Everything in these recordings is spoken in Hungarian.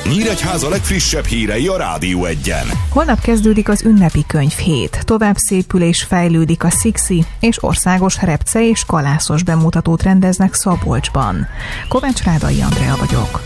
Nyíregyháza legfrissebb hírei a Rádió Egyen. Holnap kezdődik az ünnepi könyvhét. Tovább szépül és fejlődik a Szixi, és országos repce és kalászos bemutatót rendeznek Szabolcsban. Kovács Rádai Andrea vagyok.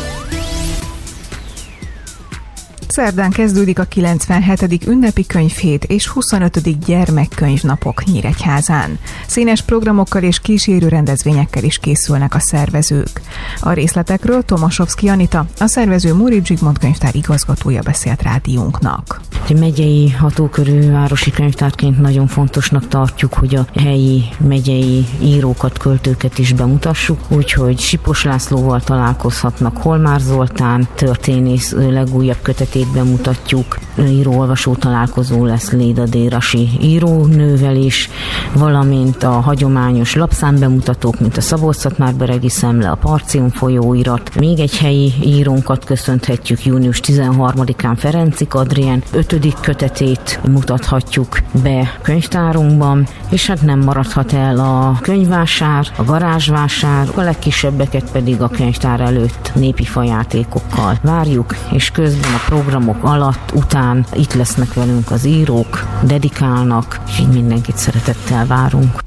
Szerdán kezdődik a 97. ünnepi könyvhét és 25. gyermekkönyvnapok Nyíregyházán. Színes programokkal és kísérő rendezvényekkel is készülnek a szervezők. A részletekről Tomaszowski Anita, a szervező Móricz Zsigmond könyvtár igazgatója beszélt rádiónknak. Megyei hatókörű városi könyvtárként nagyon fontosnak tartjuk, hogy a helyi megyei írókat, költőket is bemutassuk, úgyhogy Sipos Lászlóval találkozhatnak, Holmár Zoltán történész legújabb kötetét bemutatjuk, író-olvasó találkozó lesz Léda Dérasi írónővel is, valamint a hagyományos lapszámbemutatók, mint a Szabolcs-Szatmár-Beregi Szemle, a Parcium folyóirat. Még egy helyi írónkat köszönhetjük június 13-án, Ferenczig Adrien 5. kötetét mutathatjuk be könyvtárunkban, és hát nem maradhat el a könyvvásár, a garázsvásár, a legkisebbeket pedig a könyvtár előtt népi fajátékokkal várjuk, és közben a programok alatt, után itt lesznek velünk az írók, dedikálnak, és így mindenkit szeretettel várunk.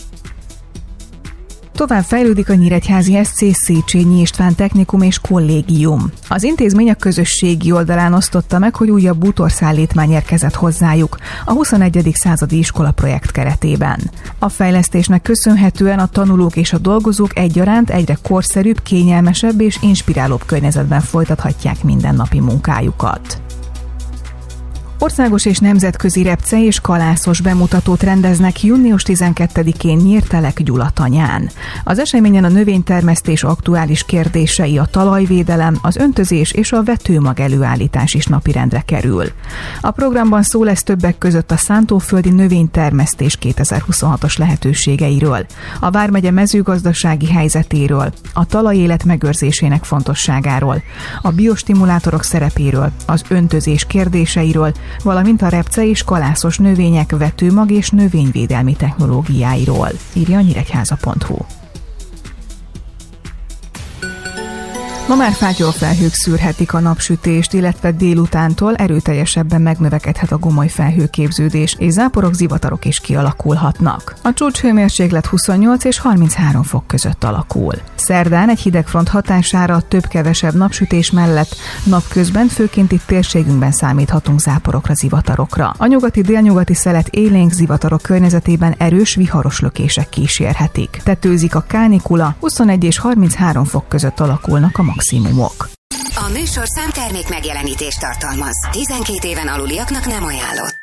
Tovább fejlődik a nyíregyházi SC Széchenyi István Technikum és Kollégium. Az intézmény a közösségi oldalán osztotta meg, hogy újabb bútorszállítmány érkezett hozzájuk a 21. századi iskola projekt keretében. A fejlesztésnek köszönhetően a tanulók és a dolgozók egyaránt egyre korszerűbb, kényelmesebb és inspirálóbb környezetben folytathatják mindennapi munkájukat. Országos és nemzetközi repce és kalászos bemutatót rendeznek június 12-én Nyírtelek Gyulatanyán. Az eseményen a növénytermesztés aktuális kérdései, a talajvédelem, az öntözés és a vetőmag előállítás is napirendre kerül. A programban szó lesz többek között a szántóföldi növénytermesztés 2026-os lehetőségeiről, a vármegye mezőgazdasági helyzetéről, a talajélet megőrzésének fontosságáról, a biostimulátorok szerepéről, az öntözés kérdéseiről, valamint a repce és kalászos növények vetőmag és növényvédelmi technológiáiról, írja a nyíregyháza.hu. Ma már fátyolfelhők szűrhetik a napsütést, illetve délutántól erőteljesebben megnövekedhet a gomoly felhőképződés, és záporok, zivatarok is kialakulhatnak. A csúcshőmérséklet 28 és 33 fok között alakul. Szerdán egy hidegfront hatására több-kevesebb napsütés mellett napközben főként itt térségünkben számíthatunk záporokra, zivatarokra. A nyugati-délnyugati szelet élénk zivatarok környezetében erős, viharos lökések kísérhetik. Tetőzik a kánikula, 21 és 33 fok között alakulnak a maximumok. A műsor számtermék megjelenítést tartalmaz. 12 éven aluliaknak nem ajánlott.